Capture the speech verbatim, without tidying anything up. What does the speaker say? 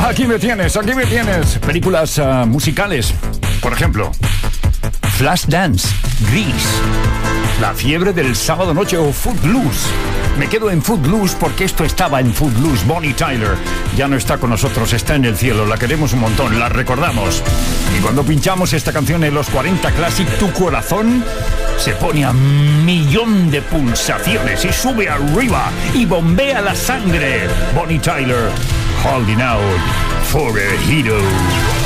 Aquí me tienes, aquí me tienes. Películas uh, musicales, por ejemplo, Flashdance, Grease, La fiebre del sábado noche o Footloose. Me quedo en Footloose porque esto estaba en Footloose. Bonnie Tyler ya no está con nosotros, está en el cielo. La queremos un montón, la recordamos. Y cuando pinchamos esta canción en los cuarenta Classic, tu corazón se pone a millón de pulsaciones y sube arriba y bombea la sangre. Bonnie Tyler, Holding Out for a Hero.